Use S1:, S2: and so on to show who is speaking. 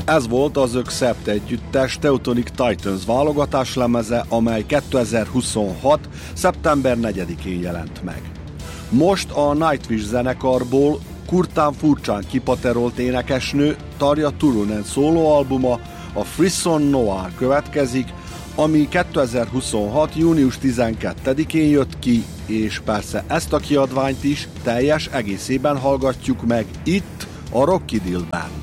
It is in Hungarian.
S1: Ez volt az Accept együttes Teutonic Titans válogatás lemeze, amely 2026. szeptember 4-én jelent meg. Most a Nightwish zenekarból Kurtán furcsán kipaterolt énekesnő Tarja Turunen szólóalbuma, a Frisson Noir következik, ami 2026. június 12-én jött ki, és persze ezt a kiadványt is teljes egészében hallgatjuk meg itt a Rock Idillben.